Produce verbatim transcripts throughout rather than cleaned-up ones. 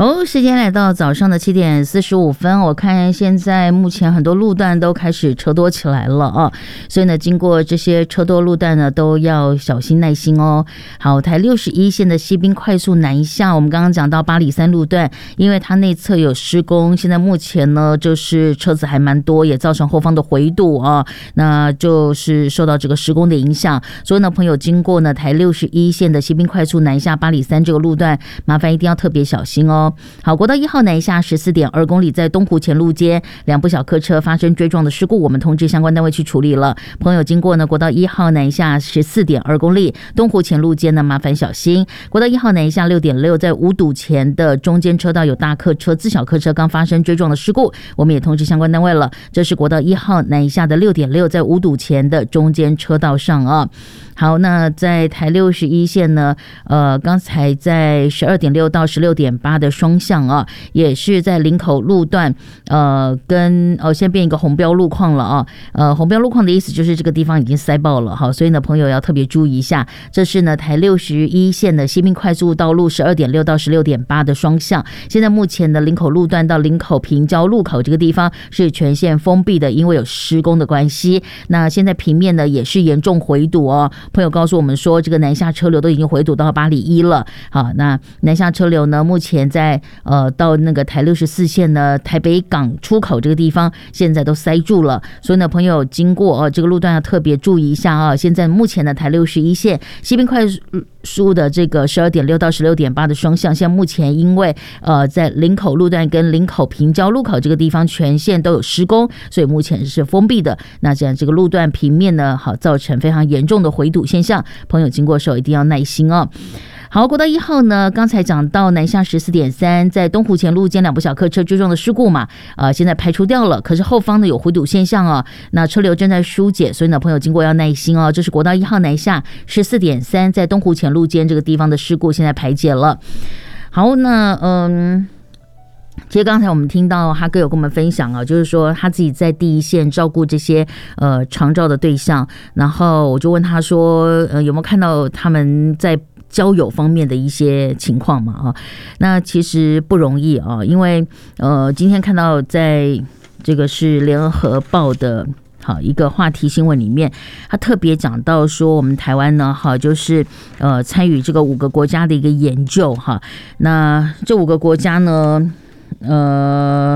好，时间来到早上的七点四十五分，我看现在目前很多路段都开始车多起来了啊，所以呢，经过这些车多路段呢，都要小心耐心哦。好，台六十一线的西滨快速南下，我们刚刚讲到八里三路段，因为它内侧有施工，现在目前呢就是车子还蛮多，也造成后方的回堵啊，那就是受到这个施工的影响，所以呢，朋友经过呢台六十一线的西滨快速南下八里三这个路段，麻烦一定要特别小心哦。好，国道一号南下十四点二公里，在东湖前路街两部小客车发生追撞的事故，我们通知相关单位去处理了。朋友经过呢国道一号南下十四点二公里，东湖前路街呢麻烦小心。国道一号南下六点六，在五堵前的中间车道有大客车、自小客车刚发生追撞的事故，我们也通知相关单位了。这是国道一号南下的六点六，在五堵前的中间车道上啊。好，那在台六十一线呢，呃，刚才在十二点六到十六点八的双向啊，也是在林口路段，呃，跟哦，现在变一个红标路况了啊，呃，红标路况的意思就是这个地方已经塞爆了哈，所以呢，朋友要特别注意一下。这是呢台六十一线的西滨快速道路十二点六到十六点八的双向，现在目前的林口路段到林口平交路口这个地方是全线封闭的，因为有施工的关系。那现在平面呢也是严重回堵哦。朋友告诉我们说，这个南下车流都已经回堵到八里一了。好，那南下车流呢，目前在呃到那个台六十四线呢台北港出口这个地方，现在都塞住了。所以呢，朋友经过哦这个路段要特别注意一下啊。现在目前的台六十一线西滨快速的这个十二点六到十六点八的双向，现在目前因为呃在林口路段跟林口平交路口这个地方全线都有施工，所以目前是封闭的。那这样这个路段平面呢，好造成非常严重的回堵现象，朋友经过的时候一定要耐心哦。好，国道一号呢，刚才讲到南下十四点三，在东湖前路间两部小客车追撞的事故嘛，呃，现在排除掉了，可是后方呢有回堵现象哦，那车流正在疏解，所以呢，朋友经过要耐心哦。这是国道一号南下十四点三，在东湖前路间这个地方的事故现在排解了。好，那嗯。其实刚才我们听到哈哥有跟我们分享啊，就是说他自己在第一线照顾这些呃长照的对象，然后我就问他说，呃有没有看到他们在交友方面的一些情况嘛啊？那其实不容易啊，因为呃今天看到在这个是联合报的。好，一个话题新闻里面，他特别讲到说，我们台湾呢，哈，就是呃参与这个五个国家的一个研究哈。那这五个国家呢，呃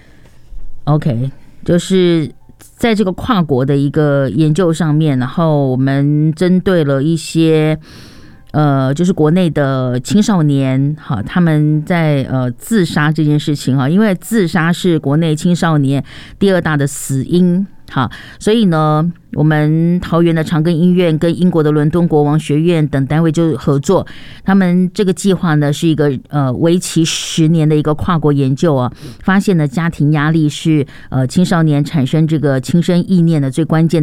，OK， 就是在这个跨国的一个研究上面，然后我们针对了一些。呃，就是国内的青少年，哈，他们在呃自杀这件事情哈，因为自杀是国内青少年第二大的死因，好，所以呢，我们桃园的长庚医院跟英国的伦敦国王学院等单位就合作，他们这个计划呢是一个呃为期十年的一个跨国研究啊，发现呢家庭压力是呃青少年产生这个轻生意念的最关键的。